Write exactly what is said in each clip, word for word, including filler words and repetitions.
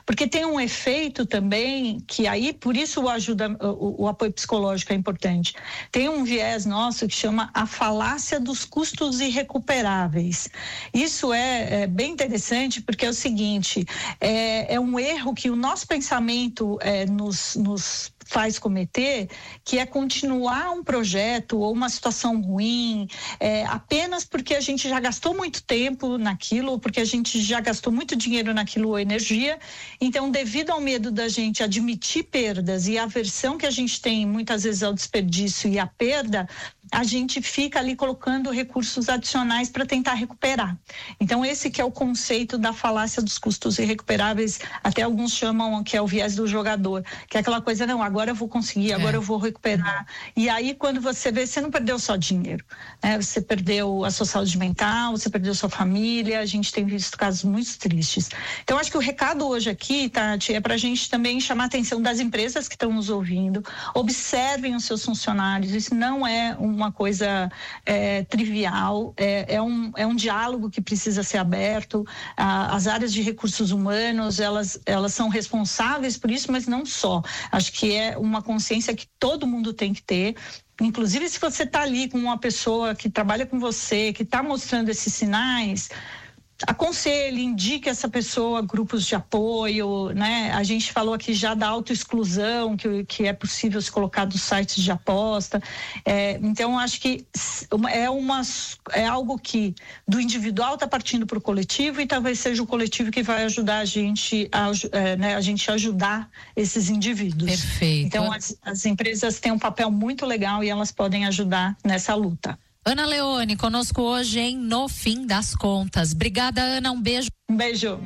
Porque tem um efeito também, que aí, por isso o, ajuda, o, o apoio psicológico é importante. Tem um viés nosso que chama a falácia dos custos irrecuperáveis. Isso é, é bem interessante, porque é o seguinte, é, é um erro que o nosso pensamento é, nos, nos faz cometer, que é continuar um projeto ou uma situação ruim, é, apenas porque a gente já gastou muito tempo naquilo, ou porque a gente já gastou muito dinheiro naquilo ou energia. Então, devido ao medo da gente admitir perdas e a aversão que a gente tem muitas vezes ao desperdício e à perda, a gente fica ali colocando recursos adicionais para tentar recuperar. Então, esse que é o conceito da falácia dos custos irrecuperáveis, até alguns chamam que é o viés do jogador, que é aquela coisa, não, agora eu vou conseguir, agora é. eu vou recuperar. E aí, quando você vê, você não perdeu só dinheiro, né? Você perdeu a sua saúde mental, você perdeu sua família, a gente tem visto casos muito tristes. Então, acho que o recado hoje aqui, Tati, é para a gente também chamar a atenção das empresas que estão nos ouvindo, observem os seus funcionários, isso não é um uma coisa é, trivial, é, é, um, é um diálogo que precisa ser aberto. Ah, as áreas de recursos humanos, elas, elas são responsáveis por isso, mas não só. Acho que é uma consciência que todo mundo tem que ter. Inclusive, se você está ali com uma pessoa que trabalha com você, que está mostrando esses sinais, aconselhe, indique essa pessoa grupos de apoio, né? A gente falou aqui já da autoexclusão, que, que é possível se colocar dos sites de aposta. É, então, acho que é, uma, é algo que do individual está partindo para o coletivo e talvez seja o coletivo que vai ajudar a gente a, é, né, a gente ajudar esses indivíduos. Perfeito. Então, as, as empresas têm um papel muito legal e elas podem ajudar nessa luta. Ana Leone, conosco hoje em No Fim das Contas. Obrigada, Ana, um beijo. Um beijo.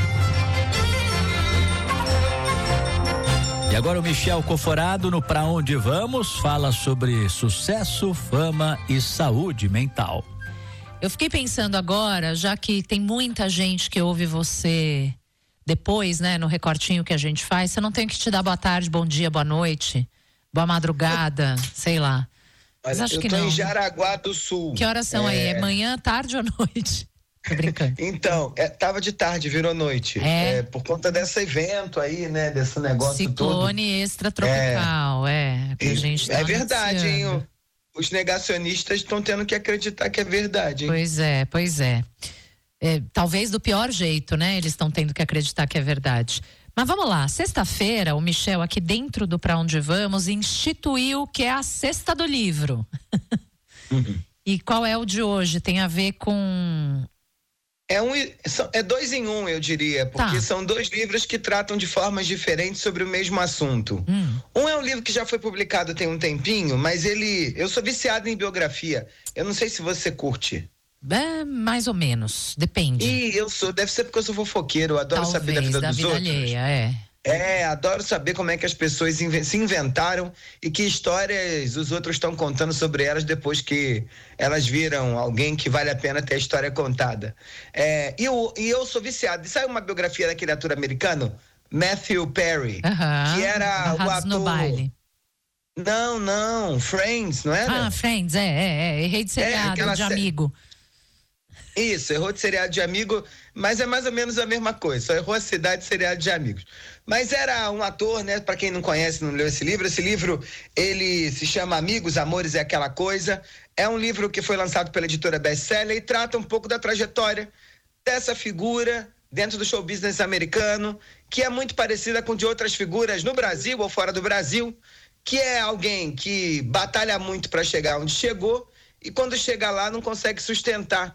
E agora o Michel Coforado no Pra Onde Vamos fala sobre sucesso, fama e saúde mental. Eu fiquei pensando agora, já que tem muita gente que ouve você depois, né, no recortinho que a gente faz, você não tem que te dar boa tarde, bom dia, boa noite, boa madrugada, sei lá. Mas acho eu que tô não. em Jaraguá do Sul. Que horas são é... aí? É manhã, tarde ou noite? Tô brincando. Então, é, tava de tarde, virou noite. É. É, por conta desse evento aí, né? Desse negócio Ciclone todo. Ciclone extratropical, é. é que a gente tá é verdade, noticiando. hein? Os negacionistas estão tendo que acreditar que é verdade, hein? Pois é, pois é. é talvez do pior jeito, né? Eles estão tendo que acreditar que é verdade. Mas vamos lá, sexta-feira o Michel aqui dentro do Pra Onde Vamos instituiu que é a sexta do livro. Uhum. E qual é o de hoje? Tem a ver com... É, um, é dois em um, eu diria, porque tá. são dois livros que tratam de formas diferentes sobre o mesmo assunto. Hum. Um é um livro que já foi publicado tem um tempinho, mas ele... Eu sou viciado em biografia, eu não sei se você curte. É, mais ou menos, depende. E eu sou, deve ser porque eu sou fofoqueiro, eu adoro Talvez, saber da vida da dos vida outros. Alheia, é. É, adoro saber como é que as pessoas inven- se inventaram e que histórias os outros estão contando sobre elas depois que elas viram alguém que vale a pena ter a história contada. É, e, eu, e eu sou viciado. E sabe uma biografia daquele ator americano? Matthew Perry, uh-huh. que era o ator... no baile. Não, não, Friends, não era? Ah, Friends, é, é, é. Errei de seriado, é, de amigo. Isso, errou de seriado de amigo, mas é mais ou menos a mesma coisa, só errou a cidade de seriado de amigos. Mas era um ator, né, para quem não conhece, não leu esse livro, esse livro, ele se chama Amigos, Amores é Aquela Coisa, é um livro que foi lançado pela editora Bestseller e trata um pouco da trajetória dessa figura dentro do show business americano, que é muito parecida com de outras figuras no Brasil ou fora do Brasil, que é alguém que batalha muito para chegar onde chegou e quando chega lá não consegue sustentar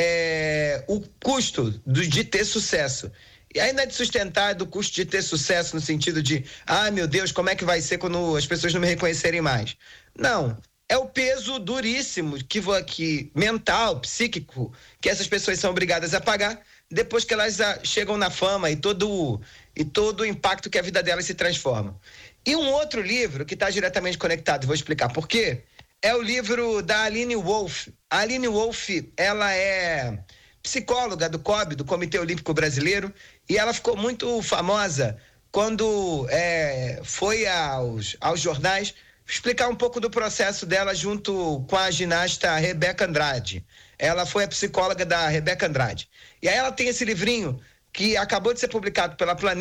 É, o custo do, de ter sucesso. E aí não é de sustentar, é do custo de ter sucesso no sentido de, ah, meu Deus, como é que vai ser quando as pessoas não me reconhecerem mais? Não, é o peso duríssimo que, que mental, psíquico, que essas pessoas são obrigadas a pagar depois que elas a, chegam na fama e todo, e todo o impacto que a vida delas se transforma. E um outro livro que está diretamente conectado, vou explicar por quê, é o livro da Aline Wolf. A Aline Wolf, ela é psicóloga do C O B, do Comitê Olímpico Brasileiro, e ela ficou muito famosa quando é, foi aos, aos jornais explicar um pouco do processo dela junto com a ginasta Rebeca Andrade. Ela foi a psicóloga da Rebeca Andrade. E aí ela tem esse livrinho que acabou de ser publicado pela Planeta,